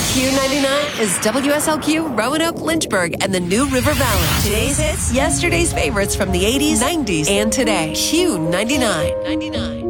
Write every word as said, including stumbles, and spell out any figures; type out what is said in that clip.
Q ninety-nine is W S L Q, Roanoke, Lynchburg, and the New River Valley. Today's hits, yesterday's favorites from the eighties, nineties, and today. Q ninety-nine.